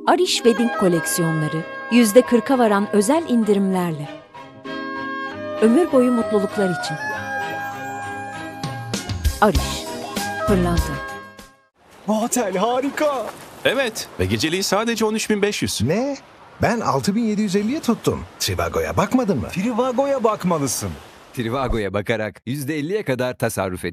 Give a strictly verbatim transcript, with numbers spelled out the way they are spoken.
Arish Wedding koleksiyonları yüzde kırka varan özel indirimlerle. Ömür boyu mutluluklar için. Arish, pırlanta. Bu otel harika. Evet ve geceliği sadece on üç bin beş yüz. Ne? Ben altı bin yedi yüz elliye tuttum. Trivago'ya bakmadın mı? Trivago'ya bakmalısın. Trivago'ya bakarak yüzde elliye kadar tasarruf edin.